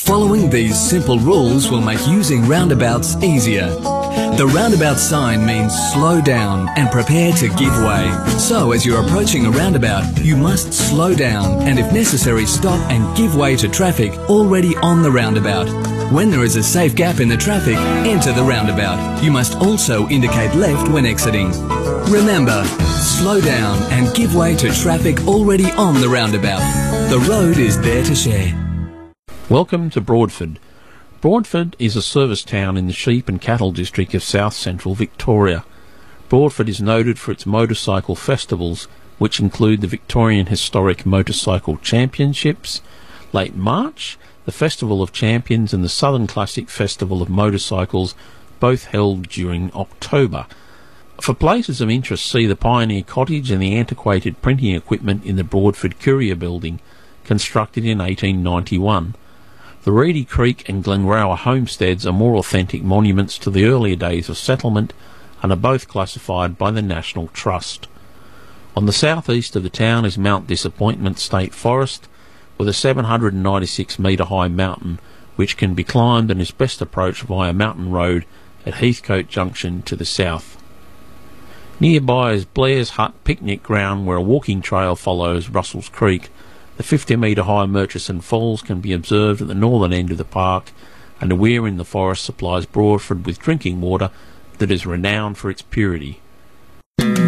Following these simple rules will make using roundabouts easier. The roundabout sign means slow down and prepare to give way. So as you're approaching a roundabout, you must slow down and if necessary stop and give way to traffic already on the roundabout. When there is a safe gap in the traffic, enter the roundabout. You must also indicate left when exiting. Remember, slow down and give way to traffic already on the roundabout. The road is there to share. Welcome to Broadford. Broadford is a service town in the sheep and cattle district of south central Victoria. Broadford is noted for its motorcycle festivals, which include the Victorian Historic Motorcycle Championships, late March, the Festival of Champions and the Southern Classic Festival of Motorcycles, both held during October. For places of interest, see the Pioneer Cottage and the antiquated printing equipment in the Broadford Courier Building, constructed in 1891. The Reedy Creek and Glenrower homesteads are more authentic monuments to the earlier days of settlement and are both classified by the National Trust. On the southeast of the town is Mount Disappointment State Forest, with a 796 metre high mountain which can be climbed and is best approached via Mountain Road at Heathcote Junction to the south. Nearby is Blair's Hut picnic ground, where a walking trail follows Russell's Creek. The 50 metre high Murchison Falls can be observed at the northern end of the park, and a weir in the forest supplies Broadford with drinking water that is renowned for its purity.